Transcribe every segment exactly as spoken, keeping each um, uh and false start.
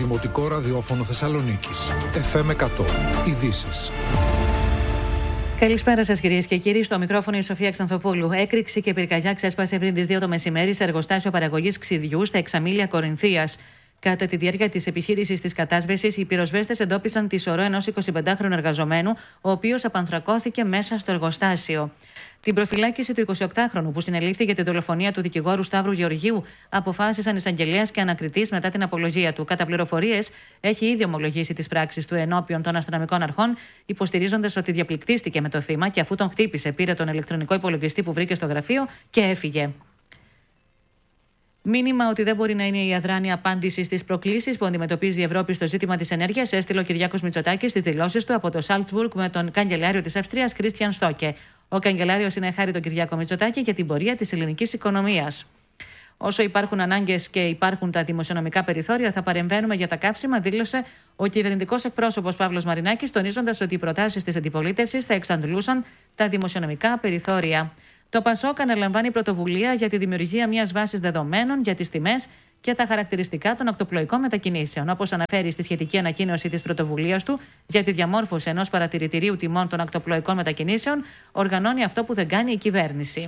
Δημοτικό Ραδιόφωνο Θεσσαλονίκης. εφ εμ εκατό. Ειδήσεις. Καλησπέρα σας, κυρίες και κύριοι. Στο μικρόφωνο η Σοφία Ξανθοπούλου. Έκρηξη και πυρκαγιά ξέσπασε πριν τις δύο το μεσημέρι σε εργοστάσιο παραγωγής ξυδιού στα Εξαμήλια Κορινθίας. Κατά τη διάρκεια της επιχείρησης της κατάσβεσης, οι πυροσβέστες εντόπισαν τη σωρό ενός εικοσιπεντάχρονου εργαζομένου, ο οποίος απανθρακώθηκε μέσα στο εργοστάσιο. Την προφυλάκηση του εικοσιοκτάχρονου, που συνελήφθη για τη δολοφονία του δικηγόρου Σταύρου Γεωργίου, αποφάσισαν εισαγγελέας και ανακριτής μετά την απολογία του. Κατά πληροφορίες, έχει ήδη ομολογήσει τις πράξεις του ενώπιον των αστυνομικών αρχών, υποστηρίζοντας ότι διαπληκτίστηκε με το θύμα και αφού τον χτύπησε, πήρε τον ηλεκτρονικό υπολογιστή που βρήκε στο γραφείο και έφυγε. Μήνυμα ότι δεν μπορεί να είναι η αδράνεια απάντηση στις προκλήσεις που αντιμετωπίζει η Ευρώπη στο ζήτημα της ενέργειας έστειλε ο Κυριάκος Μητσοτάκης στις δηλώσεις του από το Σάλτσμπουργκ με τον καγκελάριο της Αυστρίας Κρίστιαν Στόκε. Ο καγκελάριος συνεχάρει τον Κυριάκο Μητσοτάκη για την πορεία της ελληνικής οικονομίας. Όσο υπάρχουν ανάγκες και υπάρχουν τα δημοσιονομικά περιθώρια, θα παρεμβαίνουμε για τα καύσιμα, δήλωσε ο κυβερνητικός εκπρόσωπος Παύλος Μαρινάκης, τονίζοντας ότι οι προτάσεις της αντιπολίτευσης θα εξαντλούσαν τα δημοσιονομικά περιθώρια. Το ΠΑΣΟΚ αναλαμβάνει πρωτοβουλία για τη δημιουργία μιας βάσης δεδομένων για τις τιμές και τα χαρακτηριστικά των ακτοπλοϊκών μετακινήσεων. Όπως αναφέρει στη σχετική ανακοίνωση της πρωτοβουλίας του για τη διαμόρφωση ενός παρατηρητηρίου τιμών των ακτοπλοϊκών μετακινήσεων, οργανώνει αυτό που δεν κάνει η κυβέρνηση.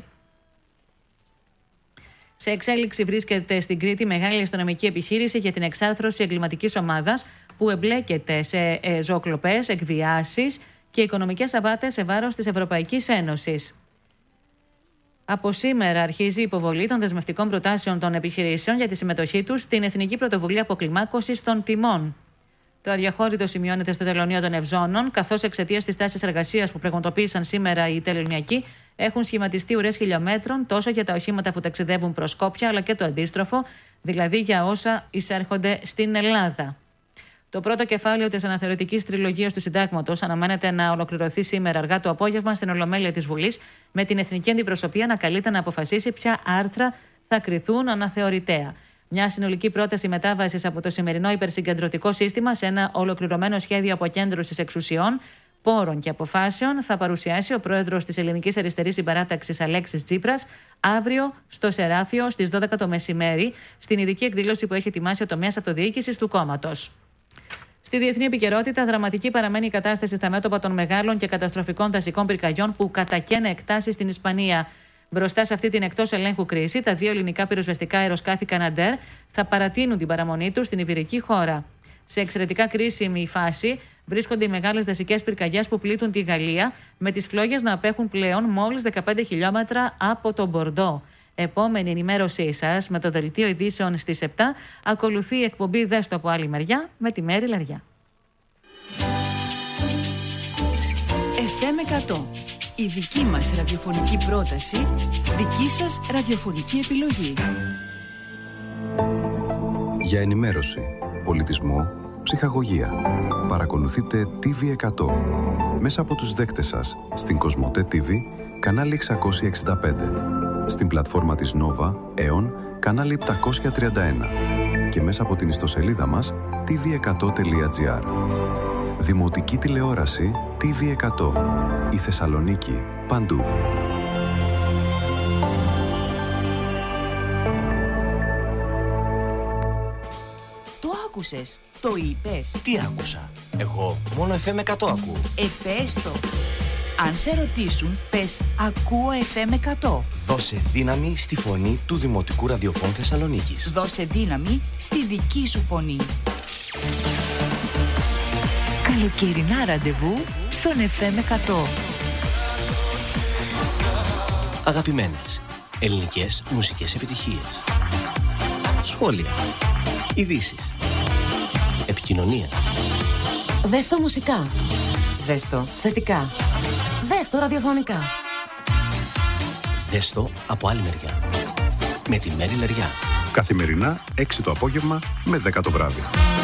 Σε εξέλιξη βρίσκεται στην Κρήτη μεγάλη αστυνομική επιχείρηση για την εξάρθρωση εγκληματικής ομάδας που εμπλέκεται σε ζωοκλοπές, εκβιάσεις και οικονομικές απάτες σε βάρος της Ευρωπαϊκής Ένωσης. Από σήμερα αρχίζει η υποβολή των δεσμευτικών προτάσεων των επιχειρήσεων για τη συμμετοχή τους στην Εθνική Πρωτοβουλία Αποκλιμάκωσης των Τιμών. Το αδιαχώρητο σημειώνεται στο τελωνείο των Ευζώνων, καθώς εξαιτίας της τάσης εργασίας που πραγματοποίησαν σήμερα οι τελωνιακοί, έχουν σχηματιστεί ουρές χιλιόμετρων τόσο για τα οχήματα που ταξιδεύουν προς Σκόπια, αλλά και το αντίστροφο, δηλαδή για όσα εισέρχονται στην Ελλάδα. Το πρώτο κεφάλαιο της αναθεωρητικής τριλογίας του Συντάγματος αναμένεται να ολοκληρωθεί σήμερα αργά το απόγευμα στην Ολομέλεια της Βουλής, με την Εθνική Αντιπροσωπεία να καλείται να αποφασίσει ποια άρθρα θα κριθούν αναθεωρητέα. Μια συνολική πρόταση μετάβασης από το σημερινό υπερσυγκεντρωτικό σύστημα σε ένα ολοκληρωμένο σχέδιο αποκέντρωσης εξουσιών, πόρων και αποφάσεων θα παρουσιάσει ο πρόεδρος της Ελληνικής Αριστερής Συμπαράταξης Αλέξης Τσίπρας αύριο στο Σεράφιο στις δώδεκα το μεσημέρι, στην ειδική εκδήλωση που έχει ετοιμάσει ο τομέας αυτοδιοίκησης του κόμματος. Στη διεθνή επικαιρότητα, δραματική παραμένει η κατάσταση στα μέτωπα των μεγάλων και καταστροφικών δασικών πυρκαγιών που κατακαίνε εκτάσεις στην Ισπανία. Μπροστά σε αυτή την εκτός ελέγχου κρίση, τα δύο ελληνικά πυροσβεστικά αεροσκάφη Καναντέρ θα παρατείνουν την παραμονή τους στην Ιβηρική χώρα. Σε εξαιρετικά κρίσιμη φάση βρίσκονται οι μεγάλες δασικές πυρκαγιές που πλήττουν τη Γαλλία, με τις φλόγες να απέχουν πλέον μόλις δεκαπέντε χιλιόμετρα από τον Μπορντό. Επόμενη ενημέρωσή σας με το δελτίο ειδήσεων στις επτά. Ακολουθεί η εκπομπή «Δες το από άλλη μεριά» με τη Μέρη Λαριά. εφ εμ εκατό. Η δική μας ραδιοφωνική πρόταση, δική σας ραδιοφωνική επιλογή. Για ενημέρωση, πολιτισμό, ψυχαγωγία. Παρακολουθείτε τι βι εκατό μέσα από τους δέκτες σας στην Κοσμοτέ τι βι, κανάλι εξακόσια εξήντα πέντε. Στην πλατφόρμα της Nova, Aeon, κανάλι επτακόσια τριάντα ένα και μέσα από την ιστοσελίδα μας τι βι εκατό τελεία τζι άρ. Δημοτική τηλεόραση τι βι εκατό. Η Θεσσαλονίκη, παντού. Το άκουσες, το είπες. Τι άκουσα? Εγώ μόνο εφ εμ εκατό ακούω. Εφέστο. Αν σε ρωτήσουν, πες «Ακούω εφ εμ εκατό». Δώσε δύναμη στη φωνή του Δημοτικού Ραδιοφώνου Θεσσαλονίκης. Δώσε δύναμη στη δική σου φωνή. Καλοκαιρινά ραντεβού στον εφ εμ εκατό. Αγαπημένες ελληνικές μουσικές επιτυχίες. Σχόλια. Ειδήσεις. Επικοινωνία. Δες το μουσικά. Δες το θετικά. Δες το ραδιοφωνικά. Δες το από άλλη μεριά. Με τη Μέρη Λαριά. Καθημερινά έξι το απόγευμα με δέκα το βράδυ.